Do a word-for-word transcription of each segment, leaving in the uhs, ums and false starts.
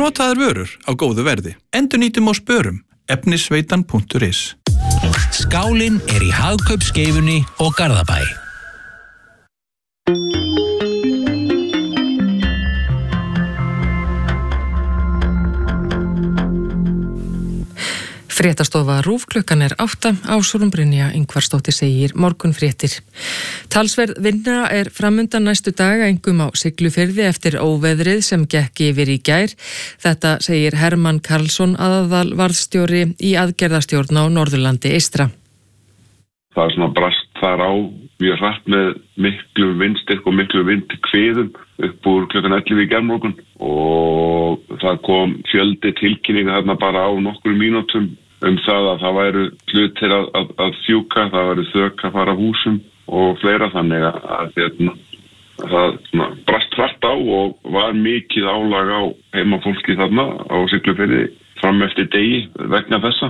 notaðar vörur á góðu verði. Endurnýtum og spörum. efnisveitan punktur is. Skálin er í Hagkaupsskeifunni og Garðabæ. Fréttastofa RÚV klukkan er átta, Ásrún Brynja Ingvarsdóttir segir morgunfréttir. Talsverð vinna er framundan næstu daga einkum á Siglufirði eftir óveðrið sem gekk yfir í gær. Þetta segir Hermann Karlsson, aðalvarðstjóri í aðgerðastjórn á Norðurlandi eystra. Það er svona brast þar á mjög hratt með miklu vindstyrk og miklu vindkviðum upp úr klukkan ellefu í gærmorgun og það kom fjöldi tilkynninga þarna bara á nokkrum mínútum um það að það væru hlutir að, að, að fjúka, það væru þök að fara húsum og fleira, þannig að, að, að það svona, brast hratt á og var mikið álag á heimafólki þarna á Siglufirði fram eftir degi vegna þessa.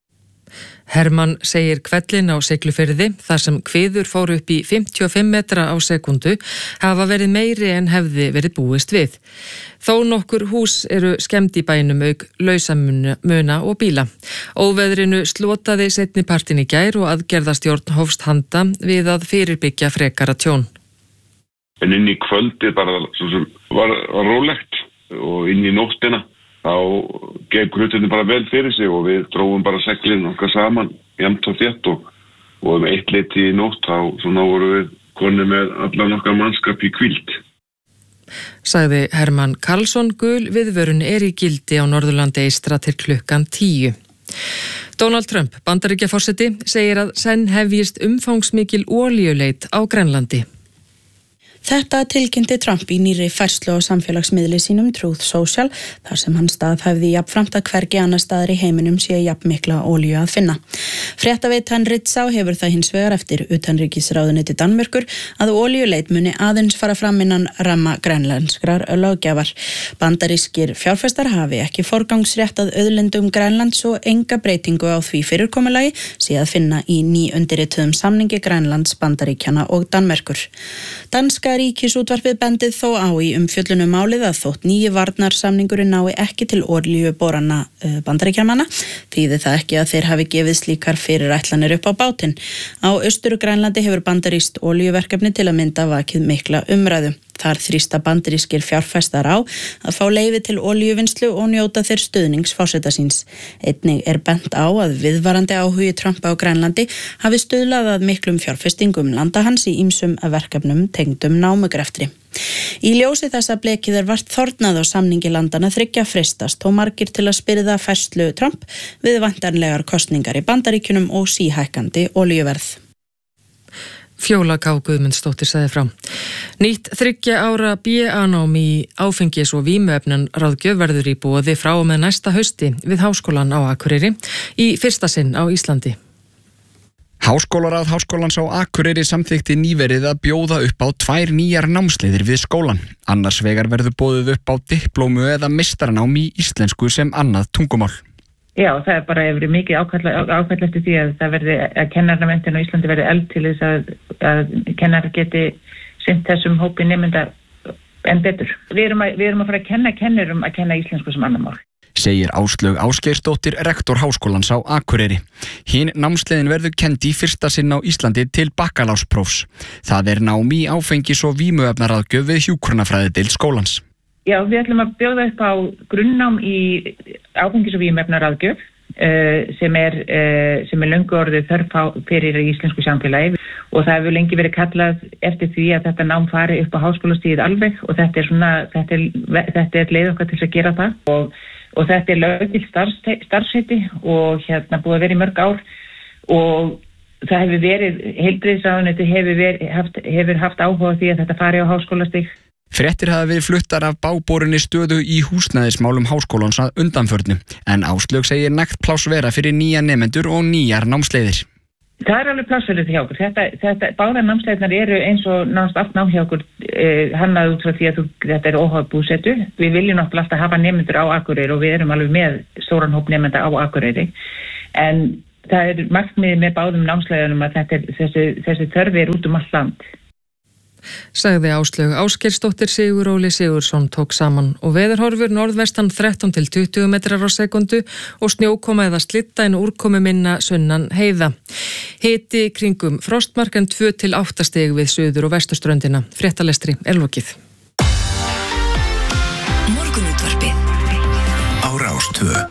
Hermann segir hvellin á Siglufirði, þar sem kviður fóru upp í fimmtíu og fimm metra á sekundu, hafa verið meiri en hefði verið búist við. Þó nokkur hús eru skemmd í bænum auk lausamuna og bíla. Óveðrinu slotaði seinni partinn í gær og aðgerðastjórn hófst handa við að fyrirbyggja frekara tjón. En inn í kvöldi bara svo sem var, var rólegt og inn í nóttina þá gekk hlutinni bara vel fyrir sig og við drófum bara seglinn okkar saman jafnt og þétt og, og um eitt leyti í nótt þá svona voru við konur með allan okkar mannskap í hvíld. Sagði Hermann Karlsson. Gul viðvörun er í gildi á Norðurlandi eystra til klukkan tíu. Donald Trump, Bandaríkjaforseti, segir að senn hefjist umfangsmikil olíuleit á Grænlandi. Þetta tilkynnti Trump í nýrri færslu á samfélagsmiðli sínum Truth Social, þar sem hann staðhæfði jafnframt að hvergi annar staðar í heiminum sé jafnmikla olíu að finna. Fréttaveitan Ritzau hefur það hins vegar eftir utanríkisráðuneyti Danmerkur að olíuleit muni aðeins fara fram innan ramma grænlenskrar löggjafar. Bandarískir fjárfestar hafi ekki forgangsrétt að auðlindum Grænlands og enga breytingu á því fyrirkomulagi sé að finna í nýundirrituðum samningi Grænlands, Bandaríkjanna og Danmerkur. Danska Ríkisútvarpið bendið þó á í umfjöllunum málið að þótt nýji varnarsamningurinn nái ekki til olíuborana Bandaríkjamanna, þýðir það ekki að þeir hafi gefið slíkar fyrirætlanir upp á bátinn. Á Austur-Grænlandi hefur bandarískt olíuverkefni til að mynda vakið mikla umræðu. Þar þrýsta bandarískir fjárfestar á að fá leyfi til olíuvinnslu og njóta þeir stuðnings forseta síns. Einnig er bent á að viðvarandi áhugi Trumpa á Grænlandi hafi stuðlað að miklum fjárfestingum landa hans í ýmsum verkefnum tengdum námugreftri. Í ljósi þess að blekið er vart þornað á samningi landana þriggja freistast og margir til að spyrða færslu Trump við væntanlegar kosningar í Bandaríkjunum og síhækkandi olíuverð. Fjóla K. Guðmundsdóttir sagði frá. Nýtt þriggja ára B A-nám í áfengis- og vímuefnan ráðgjöf verður í boði frá og með næsta hausti við Háskólann á Akureyri í fyrsta sinn á Íslandi. Háskólaráð Háskólans á Akureyri samþykkti nýverið að bjóða upp á tvær nýjar námsleiðir við skólann. Annars vegar verður boðið upp á diplómu eða meistaranám í íslensku sem annað tungumál. Já, það er bara hefur mikið ákall eftir því að það verði að kennaramenntun á Íslandi verði efld til þess að, að kennar geti sinnt þessum hópi nemenda enn betur. Við erum að, við erum að fara að kenna kennurum að kenna íslensku sem annar mál. Segir Áslaug Ásgeirsdóttir, rektor Háskólans á Akureyri. Hinn námsleiðin verður kennd í fyrsta sinn á Íslandi til bakkalársprófs. Það er nám í áfengis- og vímuefnaráðgjöf við hjúkrunarfræðideild skólans. Já, við ætlum að bjóða upp á grunnnám í áfengis- og vímuefnaráðgjöf uh, sem er, uh, sem er löngu orðið þörf fyrir íslensku samfélagi og það hefur lengi verið kallað eftir því að þetta nám fari upp á háskólastigið alveg og þetta er svona, þetta er, þetta er leið okkar til að gera það og, og þetta er löggilt starfsheiti og hérna búið að vera í mörg ár og það hefur verið, heilbrigðisráðuneytið hefur, verið, haft, hefur haft áhuga því að þetta fari á háskólastig. Fréttir hafa verið fluttar af báborinni stöðu í húsnæðismálum Háskólans að undanförnu, en Áslaug segir nægt pláss vera fyrir nýja nemendur og nýjar námsleiðir. Það er alveg pláss fyrir hjá okkur. Þetta, þetta, báðar námsleiðnar eru eins og nánast allt nám hjá okkur eh, hannað út frá því að þú, þetta er óháð búsetu. Við viljum náttúrulega alltaf hafa nemendur á Akureyri og við erum alveg með stóran hóp nemenda á Akureyri. En það er markmiðið með báðum námsleiðunum að þetta er, þessi, þessi þörfi er út um allt land. sagði Áslaug Ásgeirsdóttir. Sigur Óli Sigursson tók saman og veðurhorfur norðvestan þrettán til tuttugu metrar á sekundu og snjókoma eða slitta en úrkomu minna sunnan heiða. Hiti kringum frostmark en tvö til átta stig við suður og vesturströndina. Fréttalestri er lokið. Morgunútvarpið á Rás tvö.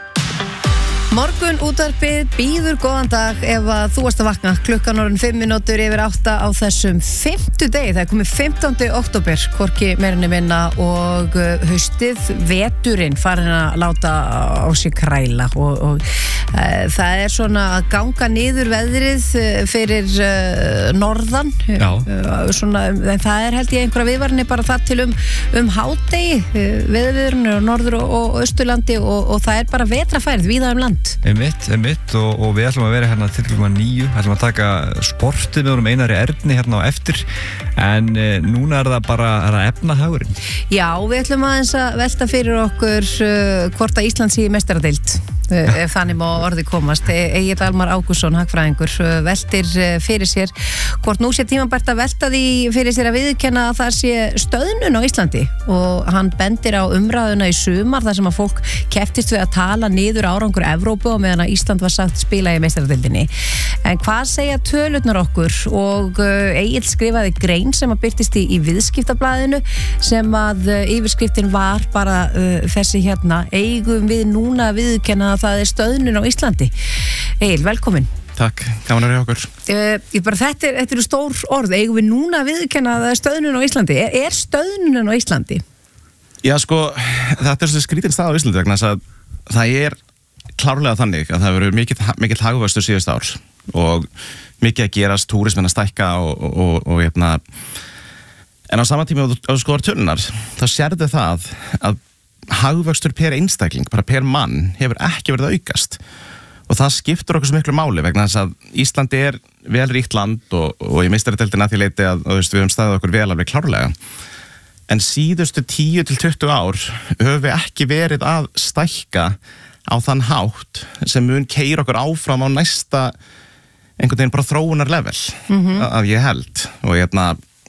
Morgun útvarpið býður góðan dag ef að þú varst að vakna klukkan orðin fimm mínútur yfir átta á þessum fimmtudegi. Það er komið fimmtándi október, hvorki meirinni minna og haustið, veturinn farin að láta á sig kræla og, og e, það er svona að ganga niður veðrið fyrir e, norðan. E, svona, en það er held ég einhverja viðvarinni bara það til um, um hádegi, veðurinn og norður og, og austurlandi og, og það er bara vetrafærð víða um land. Einmitt, einmitt og, og við ætlum að vera hérna til klukkan níu, ætlum að taka sportið með honum Einari Erni hérna á eftir en e, núna er það bara er það efnahagurinn. Já, við ætlum aðeins að velta fyrir okkur uh, hvort að Ísland sé í meistaradeild uh, ef þannig má orði komast. Egill Almar Ágústsson, hagfræðingur, uh, veltir uh, fyrir sér hvort nú sé tímabært að velta því fyrir sér að viðurkenna að það sé stöðnun á Íslandi og hann bendir á umræðuna í sumar þar sem að fólk kepptist við að tala niður árangur Evrópu og meðan að Ísland var sagt spila í meistaradeildinni. En hvað segja tölurnar okkur? Og uh, Egill skrifaði grein sem að birtist í, í viðskiptablaðinu sem að uh, yfirskriftin var bara uh, þessi hérna: eigum við núna að viðurkenna að það er stöðnun á Íslandi? Egill, velkomin. Takk, gaman að vera hjá okkur. Uh, bara, þetta, er, þetta eru stór orð. Eigum við núna að viðurkenna að það er stöðnun á Íslandi? Er, er stöðnun á Íslandi? Já, sko, þetta er svo skrítinn stað á Íslandi vegna þess að það er klárlega þannig að það verður mikill, mikill hagvöxtur síðust ár og mikið að gerast, túrismin að stækka og, og, og, og hérna, en á sama tíma á skoðar tölunar þá sérðu það að hagvöxtur per einstakling, bara per mann hefur ekki verið að aukast og það skiptur okkur svo miklu máli vegna þess að Íslandi er vel ríkt land og, og í meistaradeildinni að því leiti að, að við höfum staðið okkur vel alveg klárlega en síðustu tíu til tuttugu ár höfum við ekki verið að stækka á þann hátt sem mun keyra okkur áfram á næsta einhvern veginn bara þróunar level mm-hmm. að ég held og hérna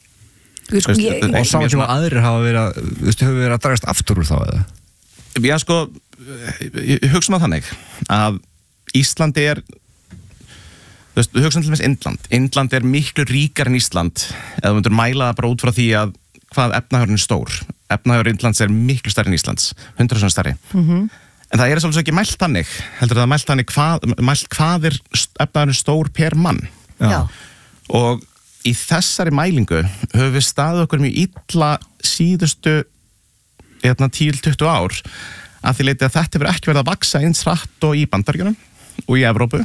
sko, ég, og sá ekki að aðrir hafa verið að þú veist, hefur verið að dragast aftur úr þá eða? Já sko, ég hugsa maður þannig að Íslandi er þú veist, hugsa til þess Indland Indland er miklu ríkar en Ísland eða þú myndir mæla það bara út frá því að hvað efnahagurinn er stór efnahagur Indlands er miklu stærri en Íslands hundrað svona stærri mm-hmm. En það er svolítið ekki mælt þannig, heldur það mælt þannig hvað, mælt hvað er efnahagurinn stór per mann. Já. Og í þessari mælingu höfum við staðið okkur mjög illa síðustu hérna, tíu til tuttugu ár að því leiti að þetta hefur ekki verið að vaksa eins hratt og í Bandaríkjunum og í Evrópu.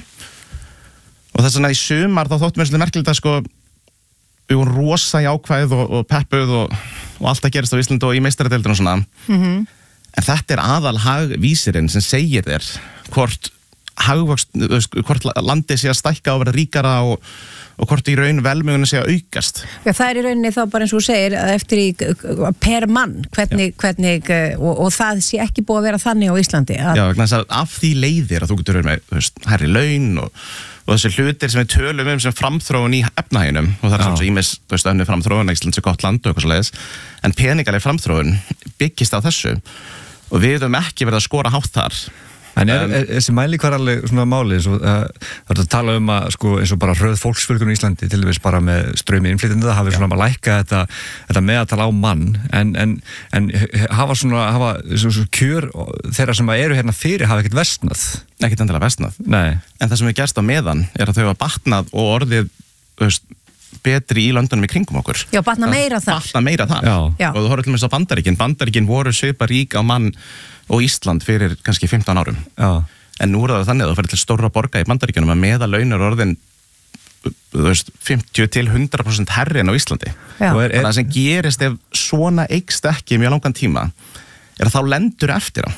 Og þess vegna í sumar þá þóttum við svolítið merkilegt að sko, við vorum rosa jákvæð og, og peppuð og, og allt að gerast á Íslandi og í meistaradeildinu og svona. Mhm. En þetta er aðal hagvísirinn sem segir þér hvort, hagvöxt, hvort landið sé að stækka og vera ríkara og, og hvort í raun velmegunni sé að aukast. Já, það er í rauninni þá bara eins og þú segir eftir í per mann hvernig, hvernig og, og það sé ekki búið að vera þannig á Íslandi. Að... Já, vegna þess að af því leiðir að þú getur verið með þú veist, hærri laun og, og þessi hlutir sem við tölum um sem framþróun í efnahæginum og það er svona svo ímis, þú veist, önnur framþróun Ísland sé gott land og eitthvað svo leiðis en peningaleg framþróun byggist á þessu og við höfum ekki verið að skora hátt þar. En er, er, er þessi mælikvar alveg svona máli, svo, uh, það er að tala um að sko, eins og bara hröð fólksfjölgun í Íslandi til dæmis bara með ströymi innflytjenda, það hafi svona að lækka þetta, þetta meðatala á mann en, en, en hafa svona, hafa svo, svo kjör þeirra sem eru hérna fyrir hafa ekkert versnað. Ekkert endilega versnað. Nei. En það sem við gerst á meðan er að þau hafa batnað og orðið, þú veist, betri í löndunum í kringum okkur. Já, batna meira þar. Batna meira þar. Já. Já. Og þú horfður til og með á Bandaríkin. Bandaríkin voru svipa rík á mann og Ísland fyrir kannski fimmtán árum. Já. En nú er það þannig að þú fyrir til stóra borga í Bandaríkjunum að meðalaun er orðin þú veist, fimmtíu til hundrað prósent herri en á Íslandi. Já. Og er, er... það sem gerist ef svona eykst ekki mjög langan tíma er að þá lendur eftir á.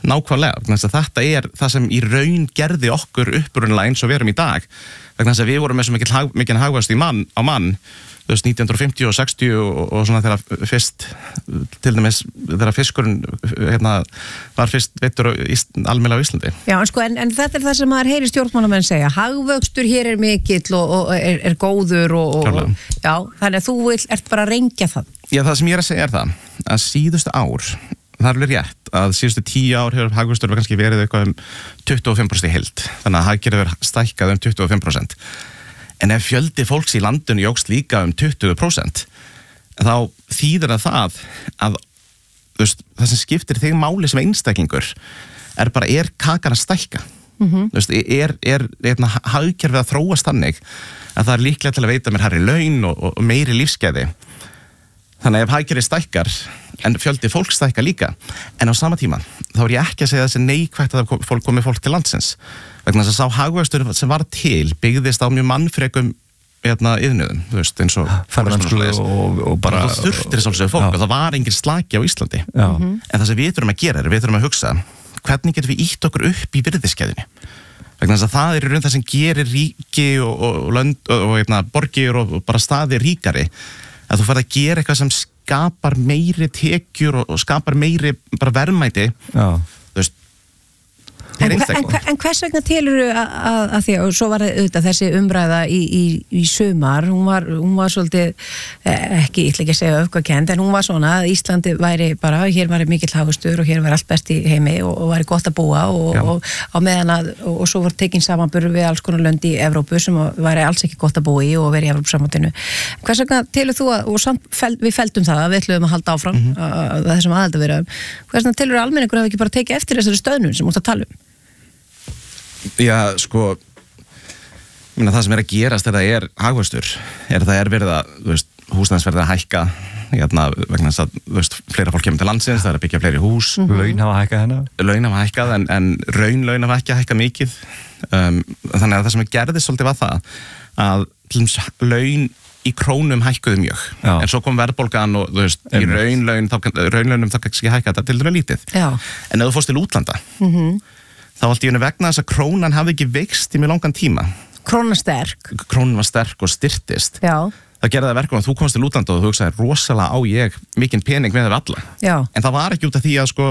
nákvæmlega, þannig að þetta er það sem í raun gerði okkur upprunalega eins og við erum í dag, vegna þess að við vorum með svo mikil, mikil hagvöxt í mann á mann, þú veist, nítján hundruð fimmtíu og sextíu og, og svona þegar fyrst, til dæmis, þegar fiskurinn hérna, var fyrst veittur almennilega á Íslandi. Já, en sko, en, en þetta er það sem maður heyri stjórnmálamenn segja, hagvöxtur hér er mikill og, og er, er góður og, og já, þannig að þú vill, ert bara að rengja það. Já, það sem ég er að segja er það, að síðustu ár, það er alveg rétt, að síðustu tíu ár hefur hagvöxtur kannski verið eitthvað um tuttugu og fimm prósent í heild, þannig að hagkerfið hefur stækkað um tuttugu og fimm prósent. En ef fjöldi fólks í landinu jókst líka um tuttugu prósent, þá þýðir það það að veist, það sem skiptir þig máli sem einstaklingur er bara, er kakan að stækka. Mm-hmm. Veist, er, er, er hagkerfið að þróast þannig að það er líklega til að veita mér hærri laun og, og meiri lífsgæði. Þannig að ef hagkerfið stækkar, en fjöldi fólk stækkar líka, en á sama tíma, þá er ég ekki að segja þessi neikvægt að fólk komi fólk til landsins. Vegna þess að sá hagvöxtur sem var til byggðist á mjög mannfrekum hérna, yðnuðum, þú veist, eins og og, og bara það þurftir svolítið fólk já. Og það var engin slaki á Íslandi. Mm-hmm. En það sem við þurfum að gera er, við þurfum að hugsa hvernig getum við ítt okkur upp í virðiskeðjunni. Vegna þess að það er í raun það sem gerir ríki og, og, og, lönd, og, og hérna, borgir og, og bara staði ríkari, að þú færð að gera eitthvað sem skapar meiri tekjur og, og skapar meiri bara verðmæti. Já. Þú veist, En, en, en hvers vegna telur að, að, að því að svo var auðvitað þessi umræða í, í, í sumar, hún var, hún var svolítið, ekki, ég ætla ekki að segja öfgakend, en hún var svona að Íslandi væri bara, hér væri mikill hagvöxtur og hér væri allt best í heimi og, og væri gott að búa og, og á meðan að, og, og svo voru tekin samanburður við alls konar lönd í Evrópu sem væri alls ekki gott að búa í og veri í Evrópusambandinu. Hvers vegna telur þú að, og samt, fel, við feldum það að við ætlum að halda áfram mm-hmm. að, að þessum aðaldavirðum, hvers vegna telur almenningur hafa ekki bara tekið eftir þessari stöðnun sem út að tala um? Já, sko, minna, það sem er að gerast þegar það er hagvöxtur, er það er verið að, þú veist, húsnæðisverðið að hækka, hérna, vegna þess að, þú veist, fleira fólk kemur til landsins, það er að byggja fleiri hús. Mm-hmm. Laun hafa hækkað hennar? Laun hafa hækkað, en, en raunlaun hafa ekki hækkað mikið. Um, þannig að það sem gerðist svolítið var það, að til dæmis laun í krónum hækkuðu mjög. Já. En svo kom verðbólgan og, þú veist, í raunlaun, þá, raunlaunum þá kannski hækka þetta til dæmis lítið. Já. En ef þú fórst til útlanda, mm-hmm. þá allt í henni vegna þess að krónan hafði ekki veikst í mjög langan tíma. Krónan sterk. Krónan var sterk og styrtist. Já. Það gerði það verkum að þú komst til útlanda og þú hugsaði rosalega á ég mikinn pening með þau alla. Já. En það var ekki út af því að sko...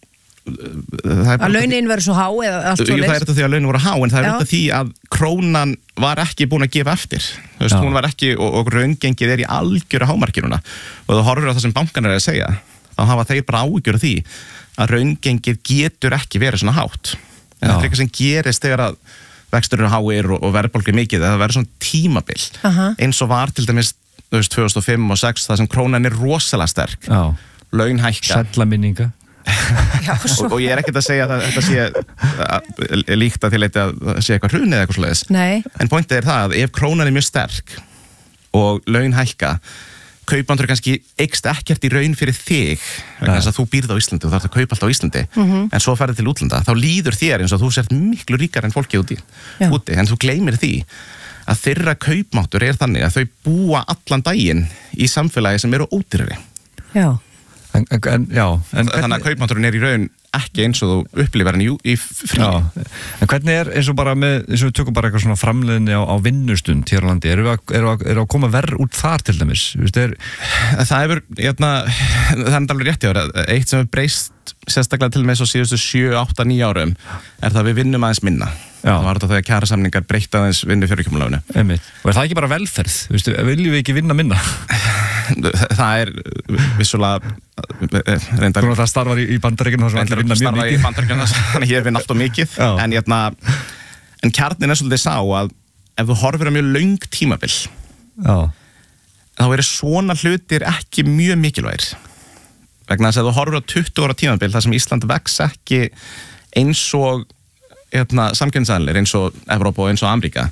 Að launin verður svo há eða allt svo leist? Það er út af því að launin voru há, en það er Já. Út af því að krónan var ekki búin að gefa eftir. Þú veist, hún var ekki, og, og raungengið er í algjöru hámarkiruna. Og þú horfir á það sem bankarnir er að segja, þá hafa þeir bara áhyggjur af því að raungengið getur ekki verið svona hátt. En það er eitthvað sem gerist þegar að vextur eru háir og, og verðbólgu mikið, það verður svona tímabil. Uh-huh. Eins og var til dæmis, þú veist, tvö þúsund og fimm og sex, það sem krónan er rosalega sterk. Já. Laun hækka. Sælla minninga. Já, og, og ég er ekkert að segja að þetta sé líkt að til leiti að sé eitthvað hrun eða eitthvað svoleiðis. Nei. En pointið er það að ef krónan er mjög sterk og laun hækka, kaupandur kannski eykst ekkert í raun fyrir þig vegna þess að þú býrð á Íslandi og þarf að kaupa allt á Íslandi mm-hmm. en svo ferði til útlanda, þá líður þér eins og þú sért miklu ríkar en fólki úti, úti en þú gleymir því að þeirra kaupmáttur er þannig að þau búa allan daginn í samfélagi sem eru ódýrari. Já. En, en, já en, þannig að kaupmátturinn er í raun ekki eins og þú upplifar henni í frí. Já, en hvernig er eins og bara með, eins og við tökum bara eitthvað svona framleiðinni á, á vinnustund hér á landi, eru við að, eru að, eru að koma verð út þar til dæmis? Vist, er... Það hefur, hérna, það er alveg rétt í ára, eitt sem hefur breyst sérstaklega til með svo síðustu sjö, átta, níu árum er það að við vinnum aðeins minna. Já. Það var þetta þegar kjarasamningar breytta aðeins vinnu fjárvíkjumálaginu. Einmitt. Og er það ekki bara velferð? Vistu, viljum við ekki vinna minna? Það er vissulega reyndar... Þú veist það starfar í, í Bandaríkjunum þar sem allir vinna mjög mikið. Starfar í Bandaríkjunum þannig hér vinn allt og mikið. En, hérna, en kjarnin er svolítið sá að ef þú horfir á mjög löng tímabil Já. Þá eru svona hlutir ekki mjög mikilvægir. Vegna þess að þú horfir á tuttugu ára tímabil þar sem Ísland vex ekki eins og hérna, samkeppnisaðilar eins og Evrópa og eins og Ameríka.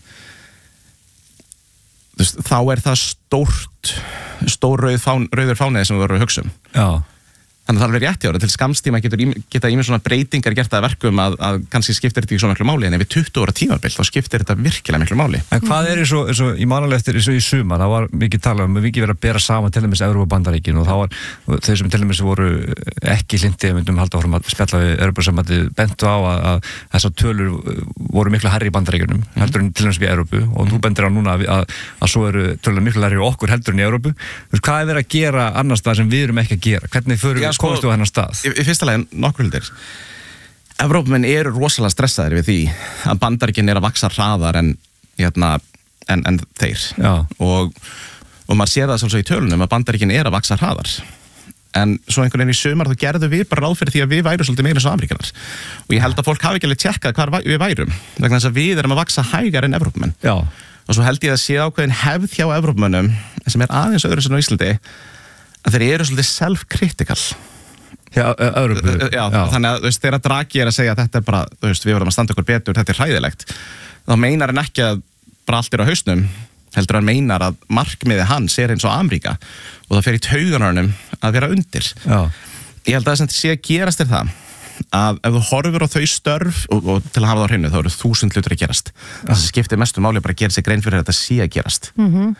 Þá er það stórt stór rauð fán, rauður fániði sem við vorum að hugsa um. Já. Þannig að það er alveg rétt í ára, til skamstíma getur, geta ímið svona breytingar gert að verkum að, að kannski skiptir þetta ekki svo miklu máli, en ef við tuttugu ára tímabil þá skiptir þetta virkilega miklu máli. En hvað er eins og, eins og í mánulega eftir, eins og í sumar, það var mikið talað um, mikið verið að bera saman til dæmis Evrópu og Bandaríkin og þá var þeir sem til dæmis voru ekki hlindi, við myndum halda áfram að spjalla við Evrópusambandið bentu á að, að þessar tölur voru miklu hærri í Bandaríkjunum, heldur en til dæmis við Evrópu og þú bendir á núna að, að, að svo eru tölur miklu hærri okkur heldur en í Evrópu. Hvað er verið að gera annars það sem við erum ekki að gera? Hvernig förum við komast á þennan stað? Í, í fyrsta lagi nokkur hlutir. Evrópumenn eru rosalega stressaðir við því að Bandaríkin er að vaxa hraðar en, hérna, en, en þeir. Og, og maður sér það svolítið í tölunum að Bandaríkin er að vaxa hraðar. En svo einhvern veginn í sumar þá gerðu við bara ráð fyrir því að við værum svolítið meira eins og Ameríkanar. Og ég held að fólk hafi ekki alveg tjekkað hvar við værum. Vegna þess að við erum að vaxa hægar en Evrópumenn. Já. Og svo held ég að sé ákveðin hefð hjá Evrópumönnum sem er aðeins öðru sem á Íslandi að þeir eru svolítið self-critical. Já, Evrópu. Já, já, þannig að þú veist, þegar Draghi er að segja að þetta er bara, þú veist, við verðum að standa okkur betur, þetta er hræðilegt, þá meinar hann ekki að bara allt er á hausnum, heldur hann meinar að markmiði hans er eins og Ameríka og það fer í taugunarnum að vera undir. Já. Ég held að það sem sé að gerast er það að ef þú horfir á þau störf og, og til að hafa það á hreinu, þá eru þúsund hlutur að gerast. Það sem skiptir mestu máli bara að gera sig grein fyrir að þetta sé að gerast. Mm-hmm.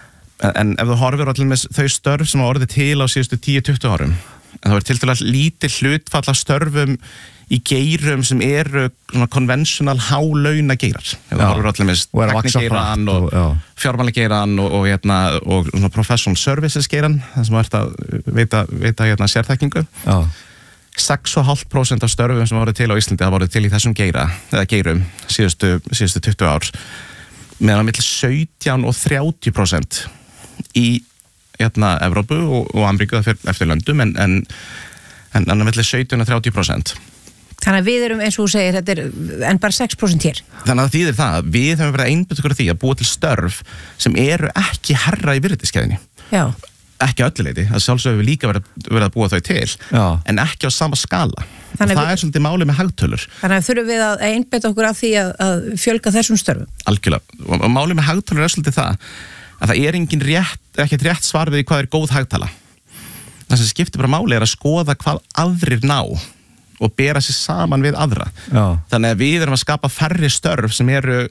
En ef þú horfir á til með þau störf sem hafa orðið til á síðustu tíu til tuttugu árum, en það er til dæmis lítið hlutfall af störfum í geirum sem eru svona konvensjonal hálauna geirar. Ef þú horfir á til með tæknigeiran og, og fjármálageiran og, og, hérna, og svona professional services geiran, það sem verður að veita, veita hérna, sérþekkingu. Já. sex komma fimm prósent af störfum sem voru til á Íslandi hafa voru til í þessum geira, eða geirum síðustu, síðustu tuttugu ár, meðan á milli sautján og þrjátíu prósent í hérna Evrópu og, og Ameríku eftir löndum en, en, en, en á milli sautján og þrjátíu prósent. Þannig að við erum, eins og þú segir, þetta er en bara sex prósent hér. Þannig að það þýðir það að við höfum verið að einbeita okkur á því að búa til störf sem eru ekki herra í virðiskeðjunni. Já. Ekki öllu leyti, það sjálfsögum við líka verið, verið að búa þau til, já, en ekki á sama skala. Þannig og það við, er svolítið málið með hagtölur. Þannig að þurfum við að einbeita okkur af því að, að fjölga þessum störfum. Algjörlega, og, og málið með hagtölur er svolítið það að það er engin rétt, ekkert rétt svar við hvað er góð hagtala. Það sem skiptir bara máli er að skoða hvað aðrir ná og bera sér saman við aðra. Já. Þannig að við erum að skapa færri störf sem eru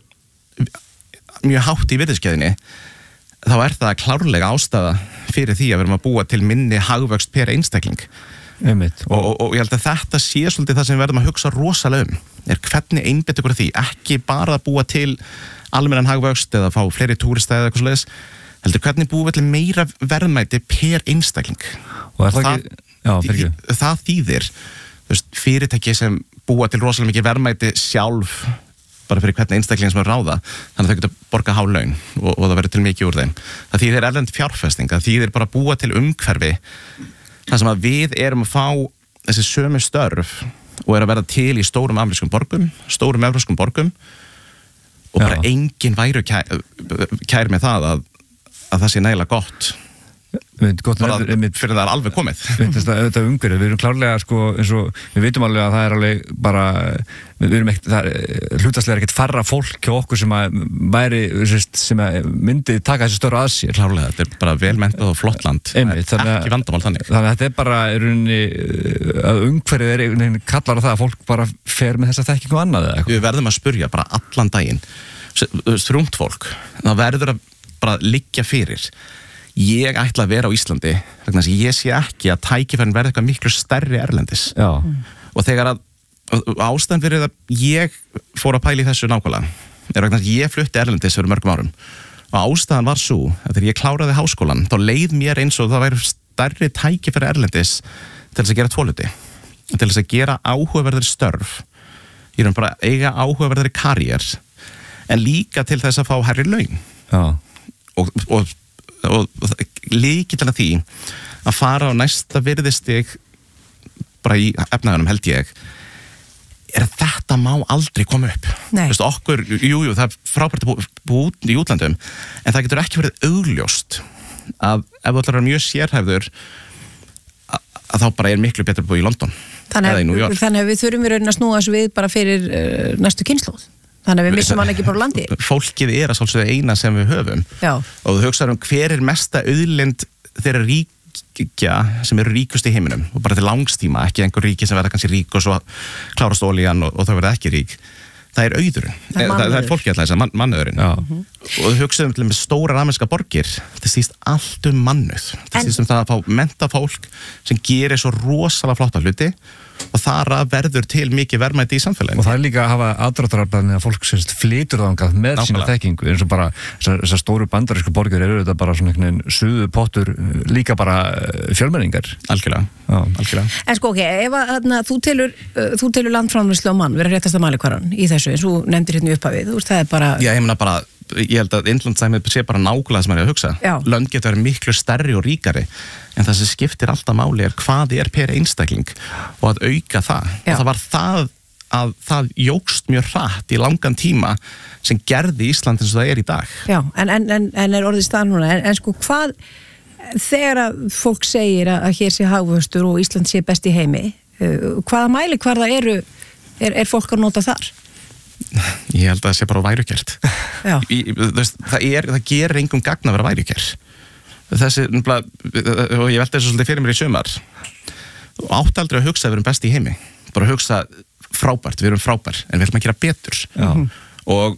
mjög hátt í virðiskeðjunni, þá er það klárlega ástæða fyrir því að við erum að búa til minni hagvöxt per einstakling. Einmitt. Og, og, og ég held að þetta sé svolítið það sem við verðum að hugsa rosalega um, er hvernig einbeitt okkur því, ekki bara að búa til almennan hagvöxt eða fá fleiri túrista eða eitthvað svoleiðis, heldur hvernig búum við til meira verðmæti per einstakling. Og er það, það ekki, já, fyrir ekki. Það þýðir, þú veist, fyrirtæki sem búa til rosalega mikið verðmæti sjálf, bara fyrir hvernig einstakling sem er ráða, þannig að þau geta borga há laun og, og það verður til mikið úr þeim. Það þýðir erlend fjárfesting, það þýðir bara búa til umhverfi, þar sem að við erum að fá þessi sömu störf og er að verða til í stórum amerískum borgum, stórum evrópskum borgum og bara já, engin væru kær, kær með það að, að það sé nægilega gott. Gott bara er, er, fyrir það er alveg komið. Þetta umhverfið, við erum klárlega sko, eins og við veitum alveg að það er alveg bara, við erum ekkert, það er hlutastlega ekkert færra fólk hjá okkur sem að væri, sem að myndi taka þessi störu að sér. Klárlega, þetta er bara velmenntað og flott land. Einmitt, það er ekki vandamál þannig. Þannig að þetta er bara í rauninni, að umhverfið er einhvern veginn kallar á það að fólk bara fer með þessa þekkingu annað eða eitthvað. Við verðum að spurja bara allan daginn, þrungt fólk, það verður að bara liggja fyrir. Ég ætla að vera á Íslandi vegna þess að ég sé ekki að tækifærin verði eitthvað miklu stærri erlendis. Já. Og þegar að ástæðan fyrir að ég fór að pæla í þessu nákvæmlega er vegna þess að ég flutti erlendis fyrir mörgum árum og ástæðan var svo að þegar ég kláraði háskólan þá leið mér eins og það væri stærri tækifæri erlendis til þess að gera tvo hluti, til þess að gera áhugaverðari störf, ég er bara eiga áhugaverðari karriér en líka til þess að fá hærri laun. Já. Og, og og líkillana því að fara á næsta virðistig bara í efnaðunum held ég er að þetta má aldrei koma upp. Þú veist, okkur, jú, jú, það er frábært að búa út í útlandum en það getur ekki verið augljóst að ef þú ætlar að vera mjög sérhæfður að, að þá bara er miklu betur að búa í London eða í New York. Þannig að við þurfum í raunin að snúa þessu við bara fyrir uh, næstu kynslóð. Þannig að við missum hann ekki bara landi. Fólkið er að svolítið eina sem við höfum. Já. Og þú hugsaður um hver er mesta auðlind þeirra rík, ríkja sem eru ríkust í heiminum og bara til langstíma, ekki einhver ríki sem verða kannski rík og svo klárast olían og, og þau verða ekki rík. Það er auðurinn, það, það, það er fólki alltaf þess að man, mannauðurinn mm-hmm. og þau hugsaðum til með stóra ameríska borgir, það stýst allt um mannuð, það stýst um það að fá menta fólk sem gerir svo rosalega flotta hluti og þar verður til mikið verðmæti í samfélaginu. Og það er líka að hafa aðdráttaraflan að fólk semst flytur þangað með Nákvæmlega. Sína þekkingu, eins og bara þessar stóru bandarísku borgir eru þetta bara svona einhvern veginn suðu pottur líka bara fjölmenningar. Algjörlega, Já. algjörlega. En sko, ok, ef að þarna, þú telur, uh, þú telur landframleiðslu á mann vera réttasta mælikvarðan í þessu, eins og nefndir hérna upphafið, þú veist, það er bara... Já, ég meina bara, ég held að Indlandsdæmið sé bara nákvæmlega sem maður er að hugsa. Já. Lönd getur verið miklu stærri og ríkari, en það sem skiptir alltaf máli er hvað er per einstakling og að auka það. Já. Og það var það að það jókst mjög hratt í langan tíma sem gerði Ísland eins og það er í dag. Já, en, en, en, en er orðið stað núna, en, en sko hvað, þegar að fólk segir að hér sé hagvöxtur og Ísland sé best í heimi, uh, hvaða mælikvarða eru, er, er fólk að nota þar? Ég held að það sé bara værukert. Í, veist, það, er, það gerir engum gagn að vera værukert. Þessi, og ég veldi þessu svolítið fyrir mér í sumar, átt aldrei að hugsa að við erum best í heimi, bara að hugsa frábært, við erum frábær, en við erum að gera betur. Já. Og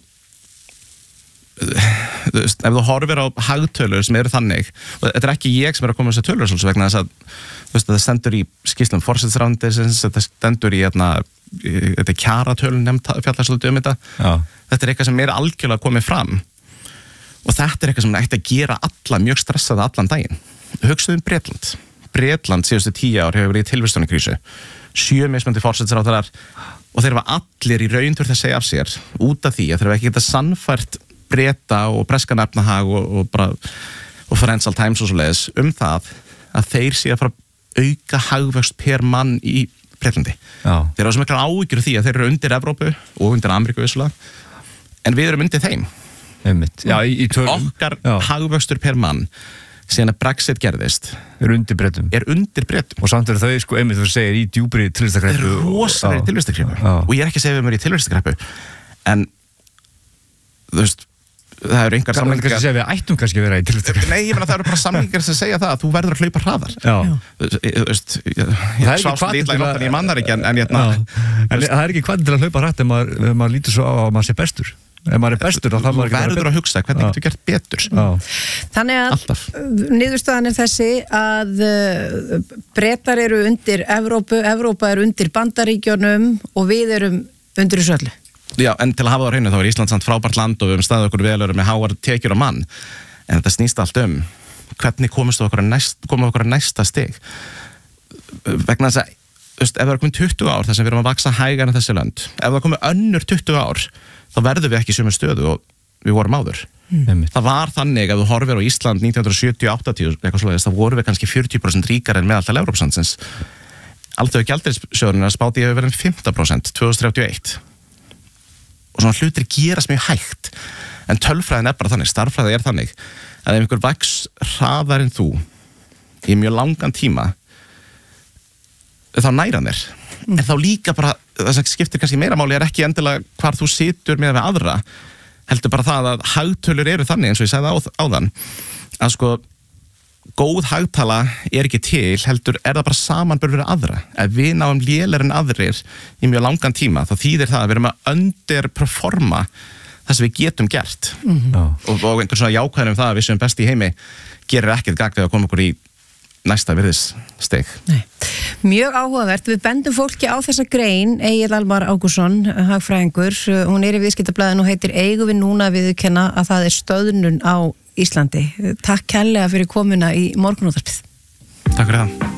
þú veist, ef þú horfir á hagtölur sem eru þannig, og þetta er ekki ég sem er að koma með þessar tölur svolítið vegna þess að, þú veist, það stendur í skýrslum forsætisráðuneytisins, þetta stendur í hérna, þetta er kjaratölun nefnt fjallar svolítið um þetta. Já. Þetta er eitthvað sem er algjörlega komið fram og þetta er eitthvað sem ætti að gera alla mjög stressaða allan daginn. Hugsaðu um Bretland. Bretland síðustu tíu ár hefur verið í tilvistunarkrísu, sjö mismunandi forsætisráðherrar og þeir var allir í raun þurft að segja af sér út af því að þeir var ekki geta sannfært Breta og breskan efnahag og, og bara og Financial Times og svo leiðis um það að þeir sé að fara að auka hagvöxt per mann í Bretlandi. Já. Þeir eru sem ekki áhyggjur því að þeir eru undir Evrópu og undir Ameríku vissulega, en við erum undir þeim. Einmitt. Já, í, í tölum. Okkar Já. hagvöxtur per mann síðan að Brexit gerðist er undir Bretum. Er undir Bretum. Og samt eru þau sko einmitt þú segir í djúpri tilvistarkreppu. Þeir eru rosalegri tilvistarkreppu og ég er ekki að segja við mér í tilvistarkreppu en þú veist það eru einhver samlingar... Kannski segja við ættum kannski að vera í tilvistarkreppu. Nei, ég meina það eru bara samlingar sem segja það að þú verður að hlaupa hraðar. Já. Þú veist, ég svást lítla í nóttan í mannaríkja en ég... En það er ekki hvað til að hlaupa hratt ef maður, maður lítur svo á að maður sé bestur. Ef maður er bestur, þá þarf maður ekki að verður að hugsa hvernig getur gert betur. Já. Þannig að Alltaf. niðurstaðan er þessi að uh, Bretar eru undir Evrópu, Evrópa er undir Bandaríkjunum og við erum undir þessu öllu. Já, en til að hafa það á hreinu þá er Ísland samt frábært land og við höfum staðið okkur velur með háar tekjur á mann, en þetta snýst allt um hvernig komumst okkur að næst, komum okkur að næsta stig. Vegna þess að, þú veist, ef það er komið tuttugu ár þar sem við erum að vaksa hægar en þessi lönd, ef það er komið önnur tuttugu ár, þá verðum við ekki í sömu stöðu og við vorum áður. Mm. Það var þannig að þú horfir á Ísland nítján hundruð sjötíu og áttatíu, eitthvað svoleiðis, þá vorum við kannski fjörutíu prósent ríkar en meðaltal Evrópusambandsins. Alþjóðagjaldeyrissjóðurinn spáði að við verðum fimmtán prósent tvö þúsund þrjátíu og eitt. Og svona hlutir gerast mjög hægt, en tölfræðin er bara þannig, starffræði er þannig að ef einhver vex hraðar en þú í mjög langan tíma þá næra þér. Mm. En þá líka bara, það sem skiptir kannski meira máli er ekki endilega hvar þú situr með við aðra, heldur bara það að hagtölur eru þannig eins og ég sagði á, áðan að sko góð hagtala er ekki til, heldur er það bara samanburð við aðra. Ef við náum lélar en aðrir í mjög langan tíma þá þýðir það að við erum að underperforma það sem við getum gert. Mm-hmm. og, og einhvern svona jákvæðin um það að við séum best í heimi gerir ekkert gagn að koma okkur í næsta virðissteg. Nei. Mjög áhugavert, við bendum fólki á þessa grein, Egill Almar Ágústsson, hagfræðingur, hún er í Viðskiptablaðinu og heitir Eigum við núna að viðurkenna að það er stöðnun á Íslandi. Takk kærlega fyrir komuna í Morgunútvarpið. Takk fyrir það.